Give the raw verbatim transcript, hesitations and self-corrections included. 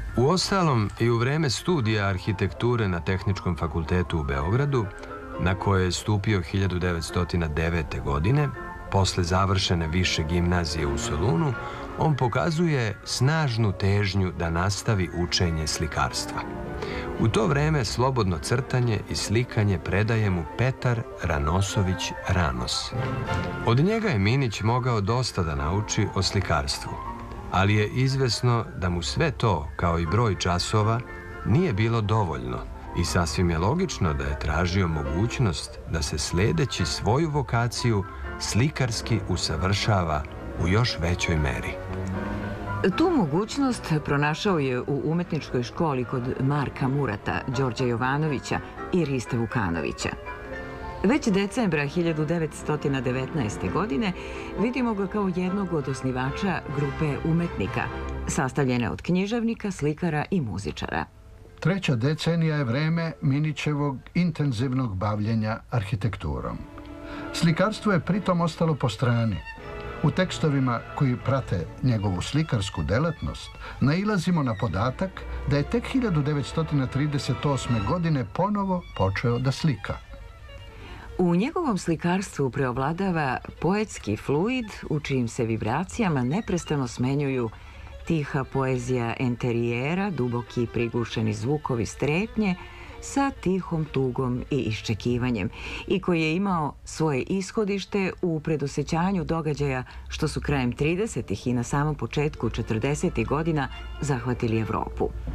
Uostalom, i u vreme studija arhitekture na Tehničkom fakultetu u Beogradu, na koje je stupio hiljadu devetsto devete. godine, posle završene više gimnazije u Solunu, on pokazuje snažnu težnju da nastavi učenje slikarstva. U to vreme slobodno crtanje i slikanje predaje mu Petar Ranosović Ranos. Od njega je Minić mogao dosta da nauči o slikarstvu, ali je izvesno da mu sve to, kao i broj časova, nije bilo dovoljno i sasvim je logično da je tražio mogućnost da se sledeći svoju vokaciju slikarski usavršava u još većoj meri. Tu mogućnost pronašao je u umetničkoj školi kod Marka Murata, Đorđa Jovanovića i Riste Vukanovića. Već decembra hiljadu devetsto devetnaeste. godine vidimo ga kao jednog od osnivača grupe umetnika, sastavljene od književnika, slikara i muzičara. Treća decenija je vreme Minićevog intenzivnog bavljenja arhitekturom. Slikarstvo je pritom ostalo po strani. U tekstovima koji prate njegovu slikarsku delatnost nailazimo na podatak da je tek hiljadu devetsto trideset osme. godine ponovo počeo da slika. U njegovom slikarstvu preovladava poetski fluid u čijim se vibracijama neprestano smenjuju tiha poezija enterijera, duboki prigušeni zvukovi strepnje sa tihom tugom i iščekivanjem i koji je imao svoje ishodište u predosećanju događaja što su krajem tridesetih i na samom početku četrdesetih godina zahvatili Evropu.